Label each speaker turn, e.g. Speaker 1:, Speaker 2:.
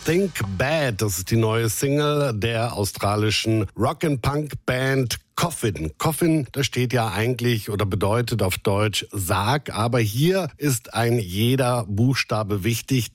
Speaker 1: Think Bad, das ist die neue Single der australischen Rock-and-Punk-Band Coffin. Coffin, das steht ja eigentlich oder bedeutet auf Deutsch Sarg, aber hier ist ein jeder Buchstabe wichtig,